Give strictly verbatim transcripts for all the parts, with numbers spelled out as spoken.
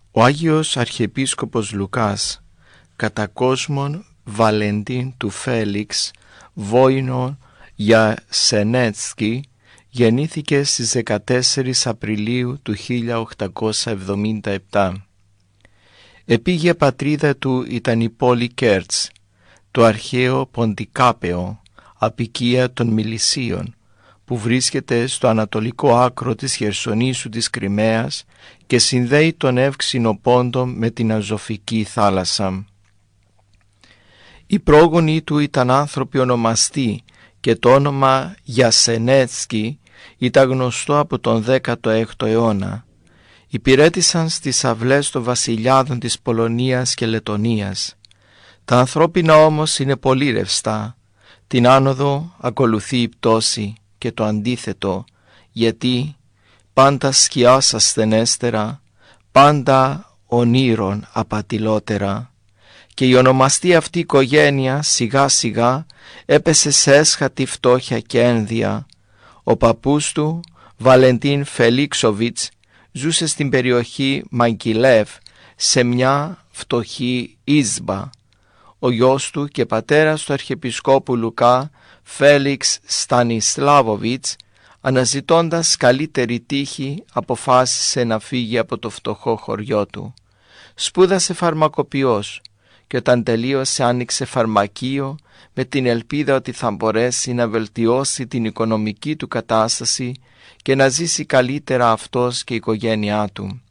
Ο Άγιος Αρχιεπίσκοπος Λουκάς, κατά κόσμον Βαλεντίν του Φέλιξ Βόινο Γιασενέτσκι, γεννήθηκε στις δεκατέσσερις Απριλίου του χίλια οκτακόσια εβδομήντα επτά. Επίγεια πατρίδα του ήταν η πόλη Κέρτς, το αρχαίο Ποντικάπεο, αποικία των Μιλισσίων, που βρίσκεται στο ανατολικό άκρο της Χερσονήσου της Κριμαίας και συνδέει τον Εύξηνο Πόντο με την Αζωφική θάλασσα. Οι πρόγονοι του ήταν άνθρωποι ονομαστοί και το όνομα Γιασενέτσκι ήταν γνωστό από τον δέκατο έκτο αιώνα. Υπηρέτησαν στις αυλές των βασιλιάδων της Πολωνίας και Λετωνίας. Τα ανθρώπινα όμως είναι πολύ ρευστά. Την άνοδο ακολουθεί η πτώση και το αντίθετο, γιατί πάντα σκιάς ασθενέστερα, πάντα ονείρων απατηλότερα. Και η ονομαστή αυτή οικογένεια σιγά σιγά έπεσε σε έσχατη φτώχεια και ένδια. Ο παππούς του, Βαλεντίν Φελίξοβιτς, ζούσε στην περιοχή Μαγκιλεύ σε μια φτωχή ίσμπα. Ο γιος του και πατέρας του Αρχιεπισκόπου Λουκά, Φέλιξ Στανισλάβοβιτς, αναζητώντας καλύτερη τύχη, αποφάσισε να φύγει από το φτωχό χωριό του. Σπούδασε φαρμακοποιός και όταν τελείωσε άνοιξε φαρμακείο με την ελπίδα ότι θα μπορέσει να βελτιώσει την οικονομική του κατάσταση και να ζήσει καλύτερα αυτός και η οικογένειά του.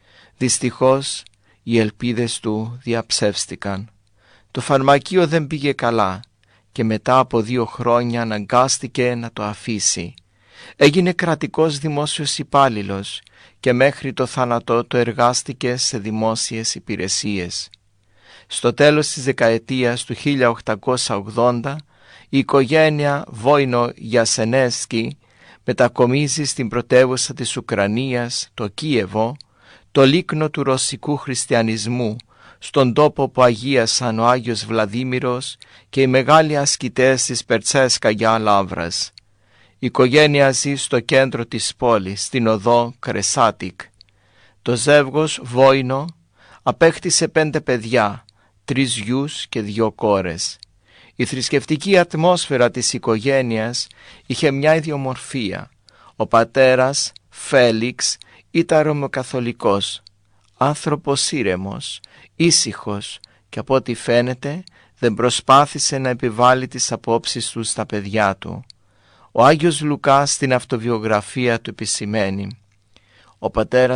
Δυστυχώς οι ελπίδες του διαψεύστηκαν. Το φαρμακείο δεν πήγε καλά και μετά από δύο χρόνια αναγκάστηκε να το αφήσει. Έγινε κρατικός δημόσιος υπάλληλος και μέχρι το θάνατό του εργάστηκε σε δημόσιες υπηρεσίες. Στο τέλος της δεκαετίας του χίλια οκτακόσια ογδόντα η οικογένεια Βόινο Γιασενέτσκι μετακομίζει στην πρωτεύουσα της Ουκρανίας, το Κίεβο, το λίκνο του ρωσικού χριστιανισμού, στον τόπο που αγίασαν ο Άγιος Βλαδίμηρος και οι μεγάλοι ασκητές της Περτσέσκαγια Λαύρας. Η οικογένεια ζει στο κέντρο της πόλης, στην οδό Κρεσάτικ. Το ζεύγος Βόινο απέκτησε πέντε παιδιά, τρεις γιους και δύο κόρες. Η θρησκευτική ατμόσφαιρα της οικογένειας είχε μια ιδιομορφία. Ο πατέρας, Φέλιξ, ήταν ρωμαιοκαθολικός, άνθρωπος ήρεμος, ήσυχος και από ό,τι φαίνεται δεν προσπάθησε να επιβάλλει τις απόψεις του στα παιδιά του. Ο Άγιος Λουκάς στην αυτοβιογραφία του επισημαίνει: «Ο πατέρας